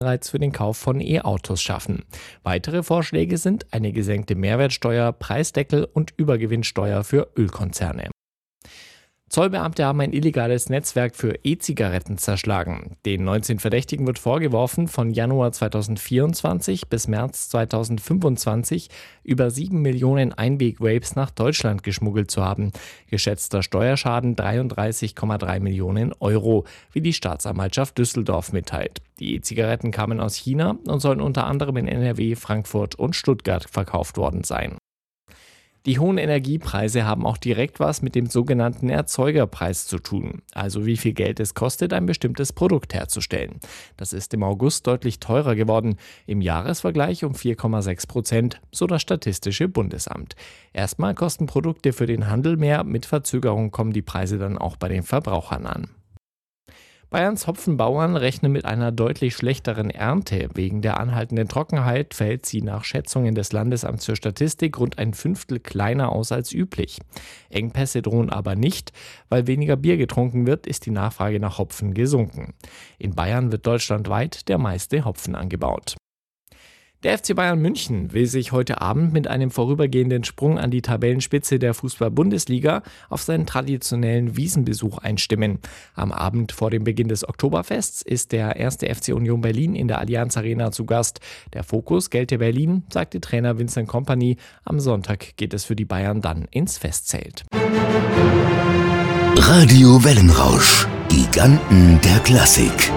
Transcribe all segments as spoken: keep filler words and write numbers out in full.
Anreiz für den Kauf von E-Autos schaffen. Weitere Vorschläge sind eine gesenkte Mehrwertsteuer, Preisdeckel und Übergewinnsteuer für Ölkonzerne. Zollbeamte haben ein illegales Netzwerk für E-Zigaretten zerschlagen. Den neunzehn Verdächtigen wird vorgeworfen, von Januar zweitausendvierundzwanzig bis März zweitausendfünfundzwanzig über sieben Millionen Einweg-Vapes nach Deutschland geschmuggelt zu haben. Geschätzter Steuerschaden dreiunddreißig Komma drei Millionen Euro, wie die Staatsanwaltschaft Düsseldorf mitteilt. Die E-Zigaretten kamen aus China und sollen unter anderem in N R W, Frankfurt und Stuttgart verkauft worden sein. Die hohen Energiepreise haben auch direkt was mit dem sogenannten Erzeugerpreis zu tun, also wie viel Geld es kostet, ein bestimmtes Produkt herzustellen. Das ist im August deutlich teurer geworden, im Jahresvergleich um vier Komma sechs Prozent, so das Statistische Bundesamt. Erstmal kosten Produkte für den Handel mehr, mit Verzögerung kommen die Preise dann auch bei den Verbrauchern an. Bayerns Hopfenbauern rechnen mit einer deutlich schlechteren Ernte. Wegen der anhaltenden Trockenheit fällt sie nach Schätzungen des Landesamts für Statistik rund ein Fünftel kleiner aus als üblich. Engpässe drohen aber nicht. Weil weniger Bier getrunken wird, ist die Nachfrage nach Hopfen gesunken. In Bayern wird deutschlandweit der meiste Hopfen angebaut. Der F C Bayern München will sich heute Abend mit einem vorübergehenden Sprung an die Tabellenspitze der Fußball-Bundesliga auf seinen traditionellen Wiesenbesuch einstimmen. Am Abend vor dem Beginn des Oktoberfests ist der erste F C Union Berlin in der Allianz Arena zu Gast. Der Fokus gelte Berlin, sagte Trainer Vincent Kompany. Am Sonntag geht es für die Bayern dann ins Festzelt. Radio Wellenrausch, Giganten der Klassik.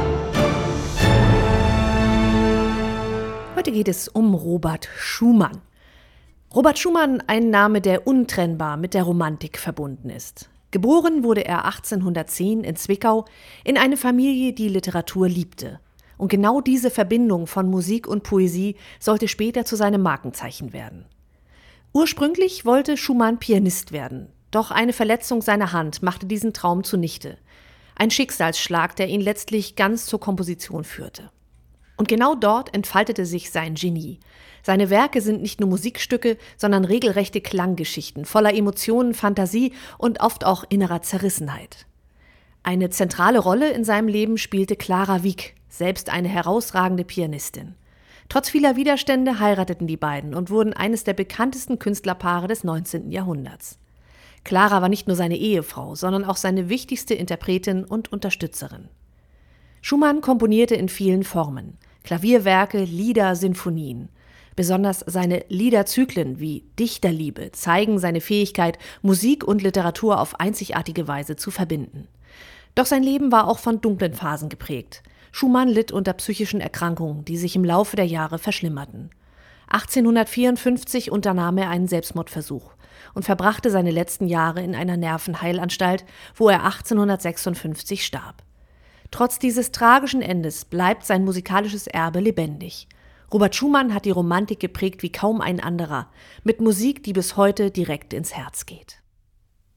Heute geht es um Robert Schumann. Robert Schumann, ein Name, der untrennbar mit der Romantik verbunden ist. Geboren wurde er achtzehnhundertzehn in Zwickau in eine Familie, die Literatur liebte. Und genau diese Verbindung von Musik und Poesie sollte später zu seinem Markenzeichen werden. Ursprünglich wollte Schumann Pianist werden, doch eine Verletzung seiner Hand machte diesen Traum zunichte. Ein Schicksalsschlag, der ihn letztlich ganz zur Komposition führte. Und genau dort entfaltete sich sein Genie. Seine Werke sind nicht nur Musikstücke, sondern regelrechte Klanggeschichten, voller Emotionen, Fantasie und oft auch innerer Zerrissenheit. Eine zentrale Rolle in seinem Leben spielte Clara Wieck, selbst eine herausragende Pianistin. Trotz vieler Widerstände heirateten die beiden und wurden eines der bekanntesten Künstlerpaare des neunzehnten Jahrhunderts. Clara war nicht nur seine Ehefrau, sondern auch seine wichtigste Interpretin und Unterstützerin. Schumann komponierte in vielen Formen: Klavierwerke, Lieder, Sinfonien. Besonders seine Liederzyklen wie Dichterliebe zeigen seine Fähigkeit, Musik und Literatur auf einzigartige Weise zu verbinden. Doch sein Leben war auch von dunklen Phasen geprägt. Schumann litt unter psychischen Erkrankungen, die sich im Laufe der Jahre verschlimmerten. achtzehnhundertvierundfünfzig unternahm er einen Selbstmordversuch und verbrachte seine letzten Jahre in einer Nervenheilanstalt, wo er achtzehnhundertsechsundfünfzig starb. Trotz dieses tragischen Endes bleibt sein musikalisches Erbe lebendig. Robert Schumann hat die Romantik geprägt wie kaum ein anderer, mit Musik, die bis heute direkt ins Herz geht.